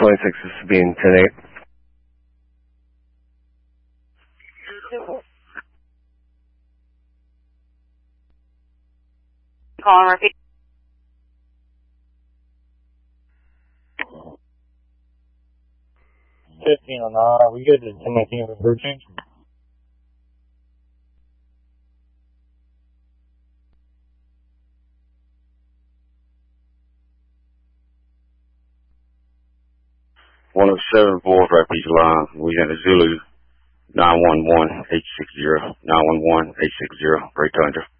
26, this is being 10-8. Calling Murphy. Are we good to 1019 with bird change? One of 7 Bulls right beach line. We had a Zulu 911-860, 911-860, Great Tundra.